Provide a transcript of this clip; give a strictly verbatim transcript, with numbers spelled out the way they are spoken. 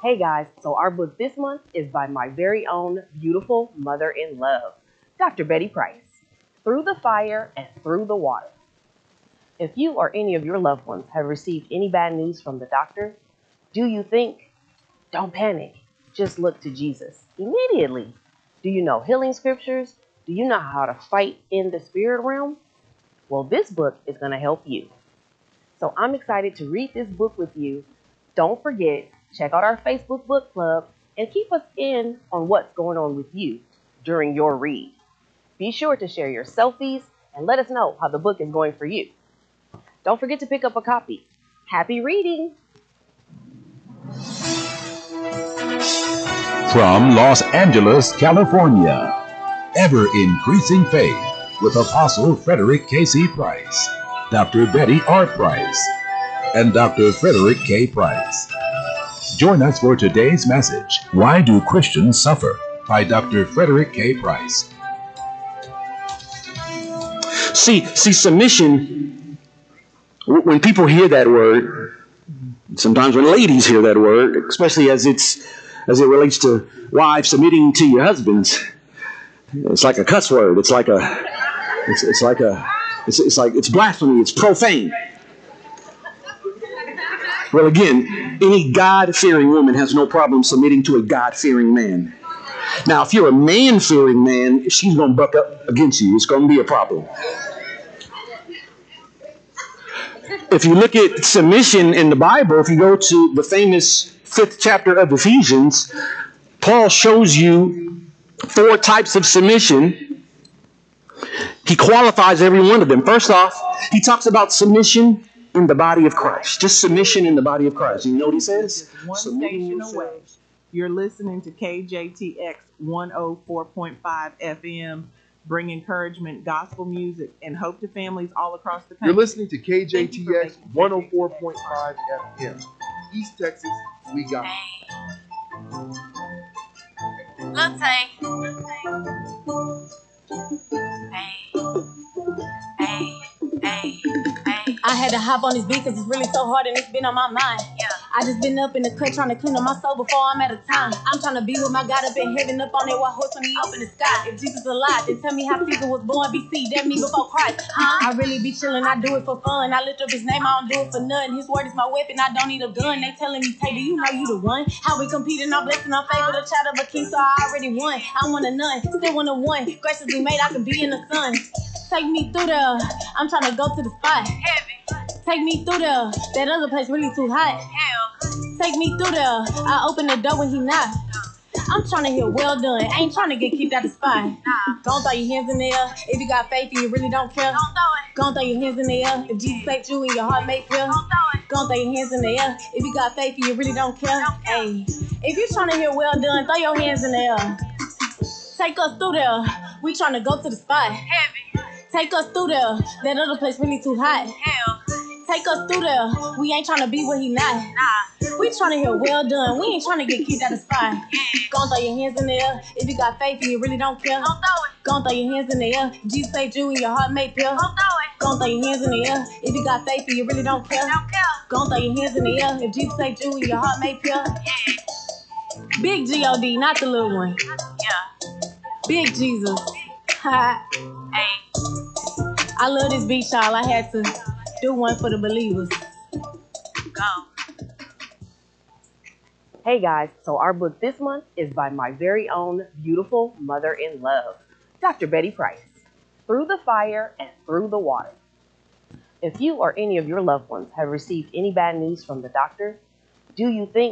Hey guys, so our book this month is by my very own beautiful mother in love, Doctor Betty Price, Through the Fire and Through the Water. If you or any of your loved ones have received any bad news from the doctor, do you think? Don't panic. Just look to Jesus immediately. Do you know healing scriptures? Do you know how to fight in the spirit realm? Well, this book is going to help you. So I'm excited to read this book with you. Don't forget, check out our Facebook book club and keep us in on what's going on with you during your read. Be sure to share your selfies and let us know how the book is going for you. Don't forget to pick up a copy. Happy reading! From Los Angeles, California, Ever-Increasing Faith with Apostle Frederick K C. Price, Doctor Betty R. Price, and Doctor Frederick K. Price. Join us for today's message, Why Do Christians Suffer? By Doctor Frederick K. Price. See, see, submission, when people hear that word, sometimes when ladies hear that word, especially as it's as it relates to wives submitting to your husbands, it's like a cuss word. It's like a, it's, it's like a, it's, it's like, it's blasphemy. It's profane. Well, again, any God-fearing woman has no problem submitting to a God-fearing man. Now, if you're a man-fearing man, she's going to buck up against you. It's going to be a problem. If you look at submission in the Bible, if you go to the famous fifth chapter of Ephesians, Paul shows you four types of submission. He qualifies every one of them. First off, he talks about submission in the body of Christ. Just submission in the body of Christ. You know what he says? One station away. You're listening to K J T X one oh four point five F M. Bring encouragement, gospel music, and hope to families all across the country. You're listening to K J T X one oh four point five F M. East Texas, we got Latte. Hey. Hey. Hey. Hey. I had to hop on this beat because it's really so hard and it's been on my mind. Yeah. I just been up in the cut trying to clean up my soul before I'm out of time. I'm trying to be with my God up in heaven, up on that white horse when he up in the sky. If Jesus alive, then tell me how Caesar was born B C. That me before Christ. Huh? I really be chilling, I do it for fun. I lift up his name, I don't do it for nothing. His word is my weapon, I don't need a gun. They telling me, Tay, do you know you the one? How we competing, I'm blessed and I'm favored, a child of a king, so I already won. I want a none, still want a one. Graciously made, I can be in the sun. Take me through there, I'm trying to go to the spot. Heavy. Take me through there, that other place really too hot. Hell. Take me through there, I open the door when he knock. I'm trying to hear well done, I ain't trying to get kicked out the spot. Nah. Don't throw your hands in the air, if you got faith and you really don't care. Don't throw it. Don't throw your hands in the air, if Jesus saved you and your heart made pure. Don't throw it. Don't throw your hands in the air, if you got faith and you really don't care. Don't care. Hey, if you're trying to hear well done, throw your hands in the air. Take us through there, we trying to go to the spot. Heavy. Take us through there, that other place really too hot. Hell. Take us through there, we ain't trying to be where he not. Nah. We trying to hear well done, we ain't trying to get kicked out the spot. Yeah. Gon' throw your hands in the air, if you got faith and you really don't care. Don't throw it. Gon' throw your hands in the air, Jesus saved you and your heart made pure. Don't throw it. Gon' throw your hands in the air, if you got faith and you really don't care. Don't care. Gon' throw your hands in the air, if Jesus saved you and your heart made pure. Yeah. Big G O D, not the little one. Yeah. Big Jesus. Ha. Hey. I love this beat, y'all. I had to do one for the believers. Go. Hey guys, so our book this month is by my very own beautiful mother in love, Doctor Betty Price, Through the Fire and Through the Water. If you or any of your loved ones have received any bad news from the doctor, do you think